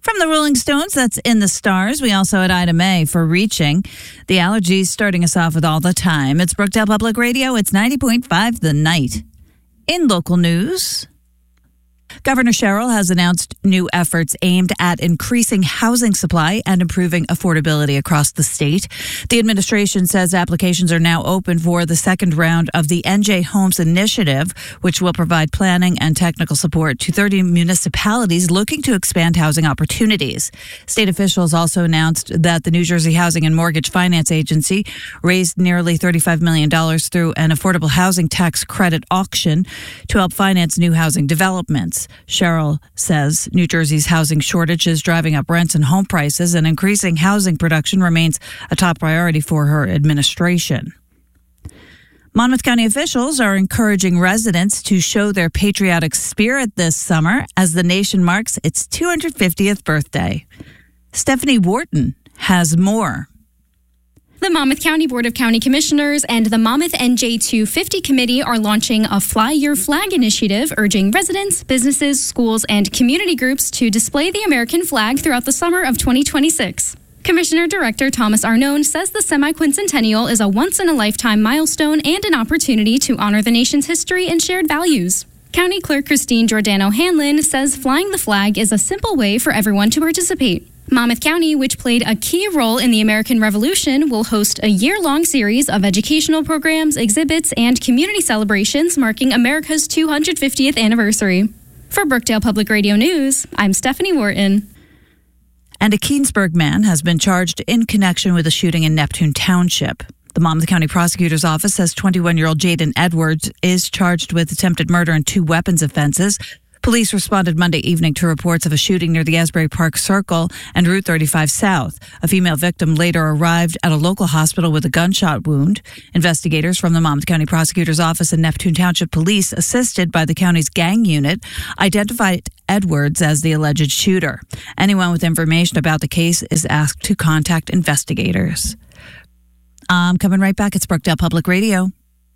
From the Rolling Stones, that's In the Stars. We also had Ida May for Reaching. The Allergies starting us off with All the Time. It's Brookdale Public Radio. It's 90.5 The Night. In local news, Governor Sherrill has announced new efforts aimed at increasing housing supply and improving affordability across the state. The administration says applications are now open for the second round of the NJ Homes Initiative, which will provide planning and technical support to 30 municipalities looking to expand housing opportunities. State officials also announced that the New Jersey Housing and Mortgage Finance Agency raised nearly $35 million through an affordable housing tax credit auction to help finance new housing developments. Sherrill says New Jersey's housing shortage is driving up rents and home prices, and increasing housing production remains a top priority for her administration. Monmouth County officials are encouraging residents to show their patriotic spirit this summer as the nation marks its 250th birthday. Stephanie Wharton has more. The Monmouth County Board of County Commissioners and the Monmouth NJ250 Committee are launching a Fly Your Flag initiative, urging residents, businesses, schools, and community groups to display the American flag throughout the summer of 2026. Commissioner Director Thomas Arnone says the semi-quincentennial is a once-in-a-lifetime milestone and an opportunity to honor the nation's history and shared values. County Clerk Christine Giordano-Hanlon says flying the flag is a simple way for everyone to participate. Monmouth County, which played a key role in the American Revolution, will host a year-long series of educational programs, exhibits, and community celebrations marking America's 250th anniversary. For Brookdale Public Radio News, I'm Stephanie Wharton. And a Keensburg man has been charged in connection with a shooting in Neptune Township. The Monmouth County Prosecutor's Office says 21-year-old Jaden Edwards is charged with attempted murder and 2 weapons offenses. Police responded Monday evening to reports of a shooting near the Asbury Park Circle and Route 35 South. A female victim later arrived at a local hospital with a gunshot wound. Investigators from the Monmouth County Prosecutor's Office and Neptune Township Police, assisted by the county's gang unit, identified Edwards as the alleged shooter. Anyone with information about the case is asked to contact investigators. I'm coming right back. It's Brookdale Public Radio.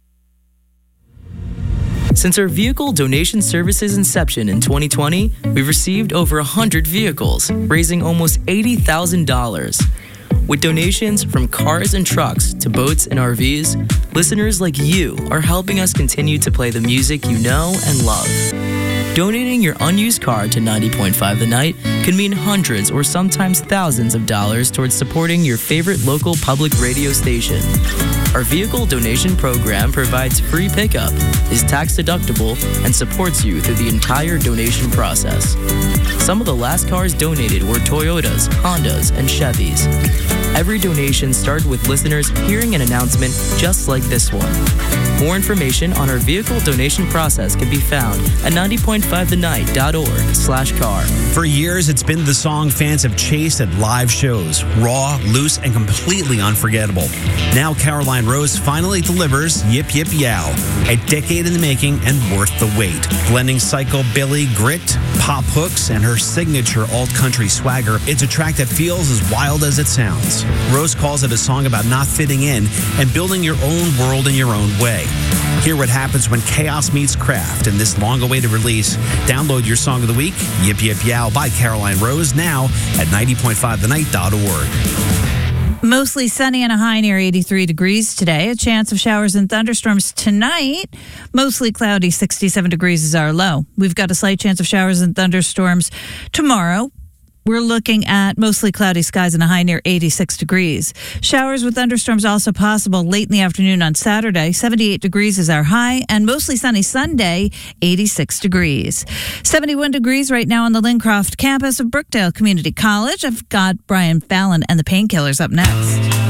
Since our vehicle donation service's inception in 2020, we've received over 100 vehicles, raising almost $80,000. With donations from cars and trucks to boats and RVs, listeners like you are helping us continue to play the music you know and love. Donating your unused car to 90.5 The Night could mean hundreds or sometimes thousands of dollars towards supporting your favorite local public radio station. Our vehicle donation program provides free pickup, is tax deductible, and supports you through the entire donation process. Some of the last cars donated were Toyotas, Hondas, and Chevys. Every donation started with listeners hearing an announcement just like this one. More information on our vehicle donation process can be found at 90.5thenight.org/car. For years, it's been the song fans have chased at live shows. Raw, loose, and completely unforgettable. Now Caroline Rose finally delivers Yip Yip Yow, a decade in the making and worth the wait. Blending psychobilly, grit, pop hooks, and her signature alt-country swagger, it's a track that feels as wild as it sounds. Rose calls it a song about not fitting in and building your own world in your own way. Hear what happens when chaos meets craft in this long-awaited release. Download your song of the week, Yip Yip Yow by Caroline Rose, now at 90.5thenight.org. Mostly sunny and a high near 83 degrees today. A chance of showers and thunderstorms tonight. Mostly cloudy, 67 degrees is our low. We've got a slight chance of showers and thunderstorms tomorrow. We're looking at mostly cloudy skies and a high near 86 degrees. Showers with thunderstorms also possible late in the afternoon on Saturday. 78 degrees is our high, and mostly sunny Sunday, 86 degrees. 71 degrees right now on the Lincroft campus of Brookdale Community College. I've got Brian Fallon and the Painkillers up next.